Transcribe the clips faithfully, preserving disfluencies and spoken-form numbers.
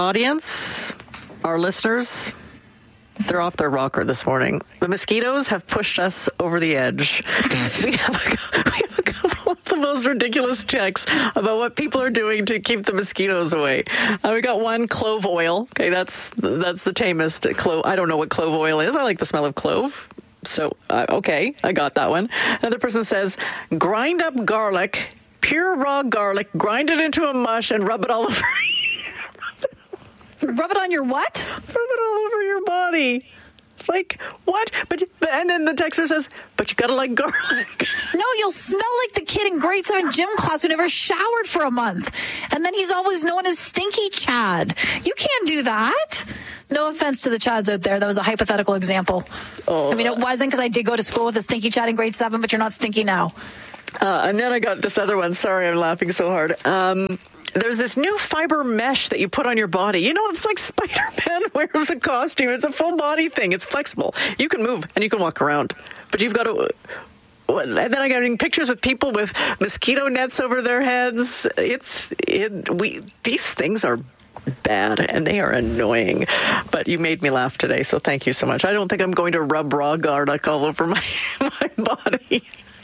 audience, our listeners, they're off their rocker this morning. The mosquitoes have pushed us over the edge. we, have a, we have a couple of the most ridiculous checks about what people are doing to keep the mosquitoes away. Uh, we got one, clove oil. Okay, that's that's the tamest clove. I don't know what clove oil is. I like the smell of clove. So, uh, okay, I got that one. Another person says, grind up garlic, pure raw garlic, grind it into a mush and rub it all over. Rub it on your what? Rub it all over your body. Like, what? But and then the texter says, but you gotta like garlic. No, you'll smell like the kid in grade seven gym class who never showered for a month. And then he's always known as Stinky Chad. You can't do that. No offense to the Chads out there. That was a hypothetical example. Oh. I mean, it wasn't, because I did go to school with a Stinky Chad in grade seven, but you're not stinky now. Uh, and then I got this other one. Sorry, I'm laughing so hard. Um... There's this new fiber mesh that you put on your body. You know, it's like Spider-Man wears a costume. It's a full body thing. It's flexible. You can move and you can walk around. But you've got to... And then I got pictures with people with mosquito nets over their heads. It's... It, we These things are bad and they are annoying. But you made me laugh today, so thank you so much. I don't think I'm going to rub raw garlic all over my, my body.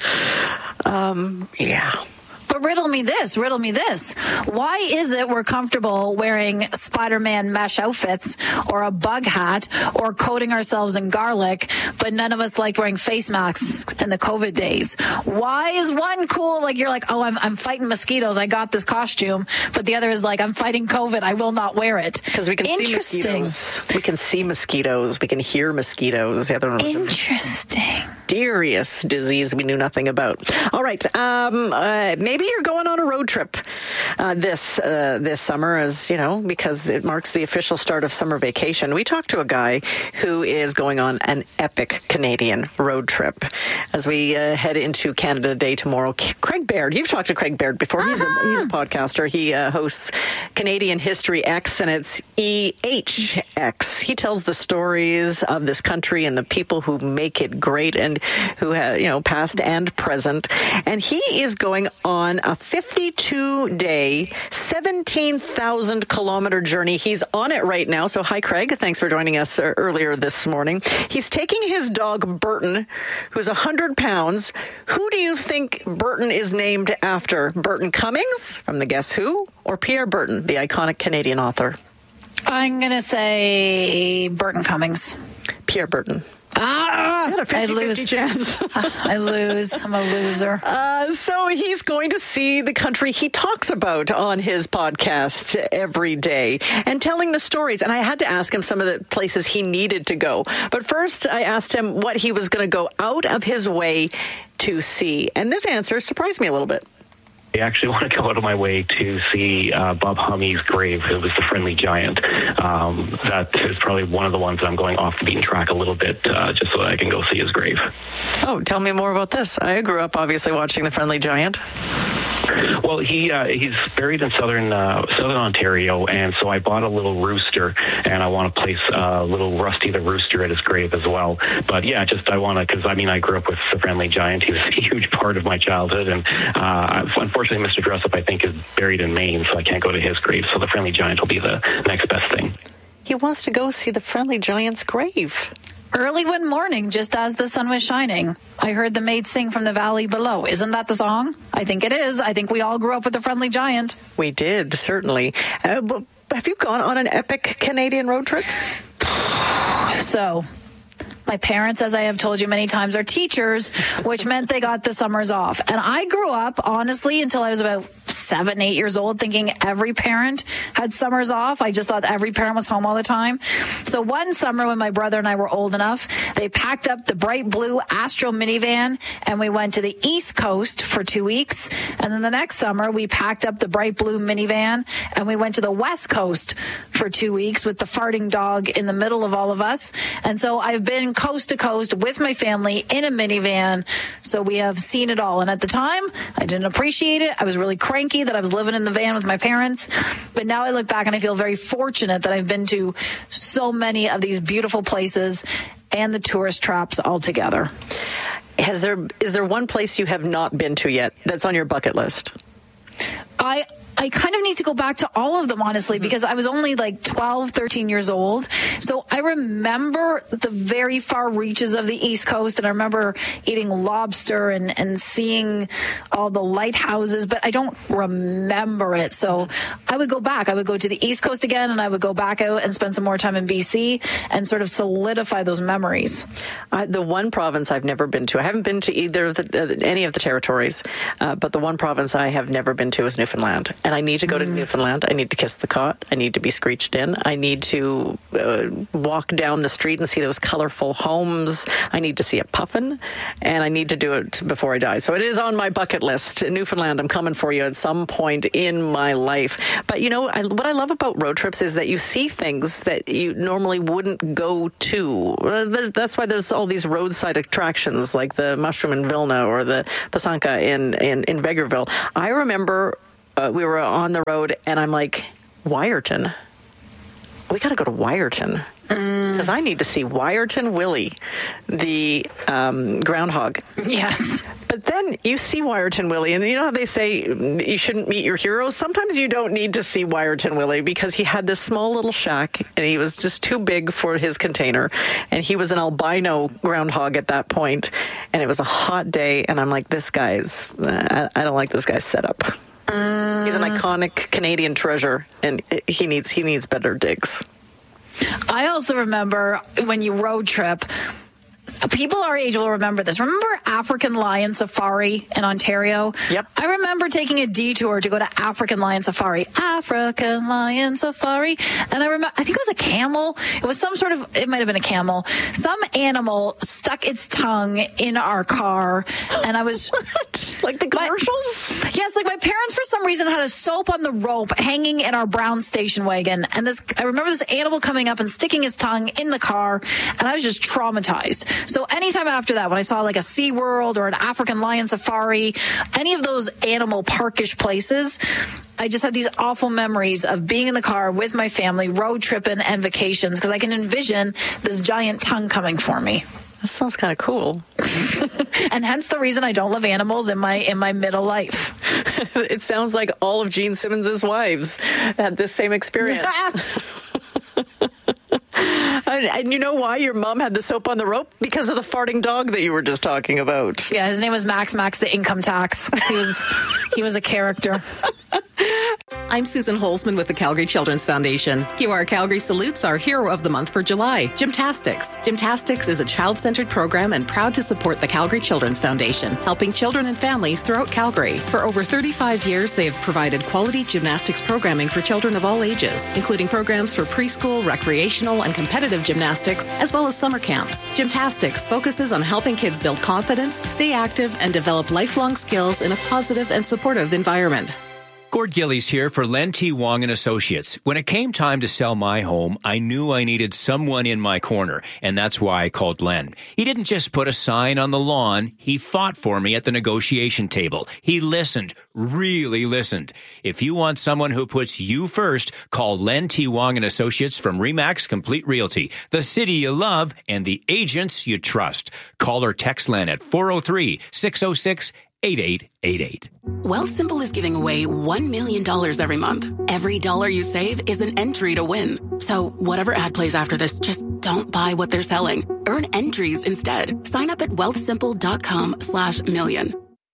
Um, yeah. But riddle me this, riddle me this. Why is it we're comfortable wearing Spider-Man mesh outfits or a bug hat or coating ourselves in garlic, but none of us like wearing face masks in the COVID days? Why is one cool, like you're like, oh, I'm, I'm fighting mosquitoes, I got this costume, but the other is like, I'm fighting COVID, I will not wear it? Because we can see mosquitoes. We can see mosquitoes. We can hear mosquitoes. The other one was interesting. Mysterious disease we knew nothing about. All right. Um, uh, maybe you're going on a road trip uh, this uh, this summer, as you know, because it marks the official start of summer vacation. We talked to a guy who is going on an epic Canadian road trip as we uh, head into Canada Day tomorrow. Craig Baird, you've talked to Craig Baird before. Uh-huh. He's a he's a podcaster. He uh, hosts Canadian History X, and it's E H X. He tells the stories of this country and the people who make it great, and who have, you know, past and present. And he is going on a fifty-two day, seventeen thousand kilometer journey. He's on it right now. So hi, Craig. Thanks for joining us uh, earlier this morning. He's taking his dog, Burton, who's one hundred pounds. Who do you think Burton is named after? Burton Cummings from the Guess Who, or Pierre Burton, the iconic Canadian author? I'm going to say Burton Cummings. Pierre Burton. Ah, I, fifty, I lose. Chance. I lose. I'm a loser. Uh, so he's going to see the country he talks about on his podcast every day and telling the stories. And I had to ask him some of the places he needed to go. But first, I asked him what he was going to go out of his way to see. And this answer surprised me a little bit. I actually want to go out of my way to see uh, Bob Hummey's grave, who was the Friendly Giant. Um, that is probably one of the ones that I'm going off the beaten track a little bit, uh, just so that I can go see his grave. Oh, tell me more about this. I grew up obviously watching the Friendly Giant. Well, he uh, he's buried in southern uh, southern Ontario, and so I bought a little rooster, and I want to place a uh, little Rusty the Rooster at his grave as well. But yeah, just I want to, because I mean I grew up with the Friendly Giant. He was a huge part of my childhood, and uh, unfortunately, Mister Dressup I think is buried in Maine, so I can't go to his grave. So the Friendly Giant will be the next best thing. He wants to go see the Friendly Giant's grave. Early one morning, just as the sun was shining, I heard the maid sing from the valley below. Isn't that the song? I think it is. I think we all grew up with the Friendly Giant. We did, certainly. Uh, but have you gone on an epic Canadian road trip? So, my parents, as I have told you many times, are teachers, which meant they got the summers off. And I grew up, honestly, until I was about seven, eight years old, thinking every parent had summers off. I just thought every parent was home all the time. So one summer when my brother and I were old enough, they packed up the bright blue Astro minivan and we went to the East Coast for two weeks. And then the next summer, we packed up the bright blue minivan and we went to the West Coast for two weeks with the farting dog in the middle of all of us. And so I've been coast to coast with my family in a minivan. So we have seen it all. And at the time, I didn't appreciate it. I was really cranky that I was living in the van with my parents. But now I look back and I feel very fortunate that I've been to so many of these beautiful places and the tourist traps all together. Has there, is there one place you have not been to yet that's on your bucket list? I... I kind of need to go back to all of them, honestly, because I was only like twelve, thirteen years old. So I remember the very far reaches of the East Coast, and I remember eating lobster and, and seeing all the lighthouses, but I don't remember it. So I would go back. I would go to the East Coast again, and I would go back out and spend some more time in B C and sort of solidify those memories. Uh, the one province I've never been to, I haven't been to either of the, uh, any of the territories, uh, but the one province I have never been to is Newfoundland. And I need to go to Newfoundland. I need to kiss the cot. I need to be screeched in. I need to uh, walk down the street and see those colorful homes. I need to see a puffin, and I need to do it before I die. So it is on my bucket list. Newfoundland, I'm coming for you at some point in my life. But, you know, I, what I love about road trips is that you see things that you normally wouldn't go to. There's, that's why there's all these roadside attractions like the Mushroom in Vilna or the Pasanka in, in, in Vegreville. I remember uh, we were on the road, and I'm like, Wyerton. We got to go to Wyerton. Because I need to see Wyerton Willie, the um, groundhog. Yes. But then you see Wyerton Willie, and you know how they say you shouldn't meet your heroes? Sometimes you don't need to see Wyerton Willie, because he had this small little shack, and he was just too big for his container. And he was an albino groundhog at that point, and it was a hot day, and I'm like, this guy's, I, I don't like this guy's setup. Mm. He's an iconic Canadian treasure, and he needs he needs better digs. I also remember when you road trip, people our age will remember this. Remember African Lion Safari in Ontario? Yep. I remember taking a detour to go to African Lion Safari. African Lion Safari. And I remember, I think it was a camel. It was some sort of, it might have been a camel. Some animal stuck its tongue in our car. And I was... What? Like the commercials? My, yes, like my parents for some reason had a soap on the rope hanging in our brown station wagon. And this, I remember this animal coming up and sticking his tongue in the car. And I was just traumatized. So anytime after that, when I saw like a SeaWorld or an African Lion Safari, any of those animal parkish places, I just had these awful memories of being in the car with my family, road tripping and vacations, because I can envision this giant tongue coming for me. That sounds kind of cool. And hence the reason I don't love animals in my in my middle life. It sounds like all of Gene Simmons' wives had this same experience. And, and you know why your mom had the soap on the rope? Because of the farting dog that you were just talking about. Yeah, his name was Max Max the Income Tax. He was he was a character. I'm Susan Holzman with the Calgary Children's Foundation. Q R Calgary salutes our hero of the month for July, Gymtastics. Gymtastics is a child-centered program and proud to support the Calgary Children's Foundation, helping children and families throughout Calgary. For over thirty-five years, they have provided quality gymnastics programming for children of all ages, including programs for preschool, recreational, and competitive gymnastics, as well as summer camps. Gymtastics focuses on helping kids build confidence, stay active, and develop lifelong skills in a positive and supportive environment. Gord Gillies here for Len T. Wong and Associates. When it came time to sell my home, I knew I needed someone in my corner, and that's why I called Len. He didn't just put a sign on the lawn. He fought for me at the negotiation table. He listened, really listened. If you want someone who puts you first, call Len T. Wong and Associates from Remax Complete Realty, the city you love and the agents you trust. Call or text Len at four oh three, six oh six, eight eight eight eight. Wealthsimple is giving away one million dollars every month. Every dollar you save is an entry to win. So whatever ad plays after this, just don't buy what they're selling. Earn entries instead. Sign up at wealthsimple.com slash million.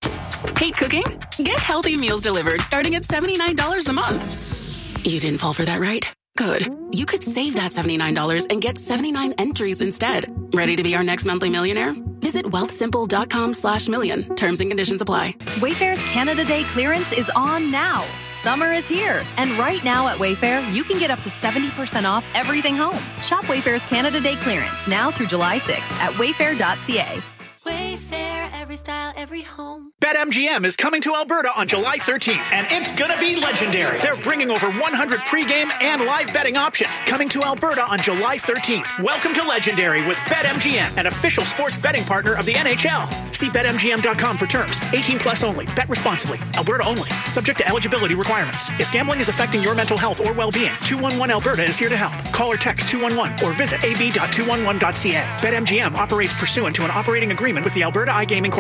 Hate cooking? Get healthy meals delivered starting at seventy-nine dollars a month. You didn't fall for that, right? Good. You could save that seventy-nine dollars and get seventy-nine entries instead. Ready to be our next monthly millionaire? Visit wealthsimple.com slash million. Terms and conditions apply. Wayfair's Canada Day clearance is on now. Summer is here, and right now at Wayfair, you can get up to seventy percent off everything home. Shop Wayfair's Canada Day clearance now through July sixth at wayfair dot c a. Wayfair, every style, every home. BetMGM is coming to Alberta on July thirteenth, and it's gonna be legendary. They're bringing over one hundred pregame and live betting options. Coming to Alberta on July thirteenth. Welcome to Legendary with BetMGM, an official sports betting partner of the N H L. See bet M G M dot com for terms. eighteen plus only. Bet responsibly. Alberta only. Subject to eligibility requirements. If gambling is affecting your mental health or well-being, two one one Alberta is here to help. Call or text two one one or visit a b dot two one one dot c a. BetMGM operates pursuant to an operating agreement with the Alberta iGaming Corporation.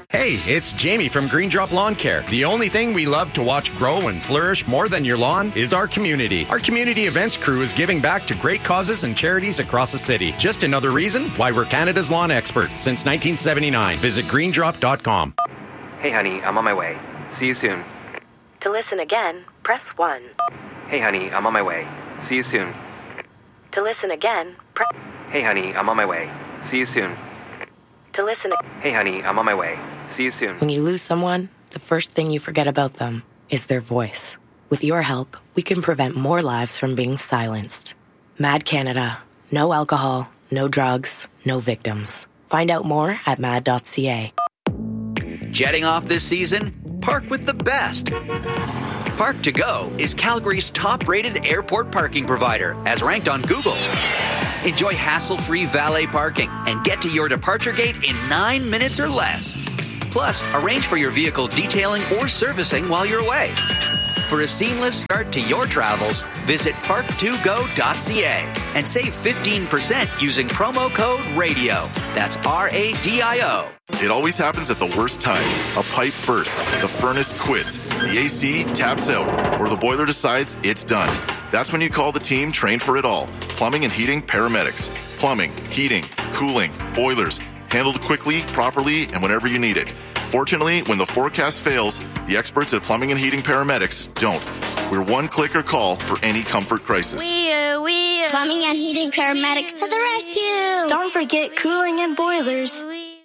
Hey, it's Jamie from Green Drop Lawn Care. The only thing we love to watch grow and flourish more than your lawn is our community. Our community events crew is giving back to great causes and charities across the city. Just another reason why we're Canada's lawn expert since nineteen seventy-nine. Visit green drop dot com. Hey, honey, I'm on my way. See you soon. To listen again, press one. Hey, honey, I'm on my way. See you soon. To listen again, press... Hey, honey, I'm on my way. See you soon. To listen... Hey, honey, I'm on my way. See you soon. When you lose someone, the first thing you forget about them is their voice. With your help, we can prevent more lives from being silenced. Mad Canada. No alcohol, no drugs, no victims. Find out more at mad dot c a. Jetting off this season? Park with the best. Park to Go is Calgary's top-rated airport parking provider, as ranked on Google. Enjoy hassle-free valet parking and get to your departure gate in nine minutes or less. Plus, arrange for your vehicle detailing or servicing while you're away. For a seamless start to your travels, visit park to go dot c a and save fifteen percent using promo code RADIO. That's R A D I O. It always happens at the worst time. A pipe bursts, the furnace quits, the A C taps out, or the boiler decides it's done. That's when you call the team trained for it all. Plumbing and heating paramedics. Plumbing, heating, cooling, boilers. Handled quickly, properly, and whenever you need it. Fortunately, when the forecast fails, the experts at Plumbing and Heating Paramedics don't. We're one clicker call for any comfort crisis. We, uh, we, uh, Plumbing and Heating Paramedics to the rescue! Don't forget cooling and boilers.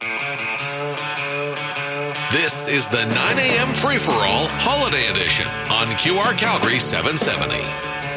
This is the nine a.m. free-for-all holiday edition on Q R Calgary seven seventy.